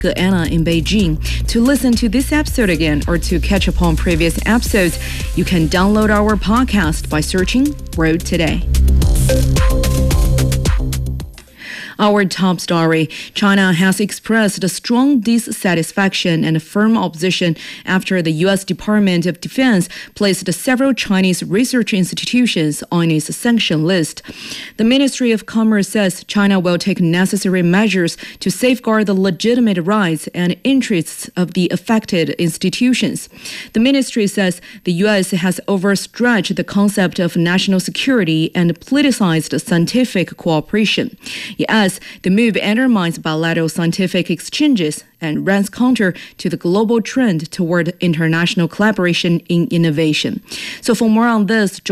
Anna in Beijing. To listen to this episode again or to catch up on previous episodes, you can download our podcast by searching Road Today. Our top story: China has expressed a strong dissatisfaction and firm opposition after the U.S. Department of Defense placed several Chinese research institutions on its sanction list. The Ministry of Commerce says China will take necessary measures to safeguard the legitimate rights and interests of the affected institutions. The ministry says the U.S. has overstretched the concept of national security and politicized scientific cooperation. Yes, the move undermines bilateral scientific exchanges and runs counter to the global trend toward international collaboration in innovation. So for more on this,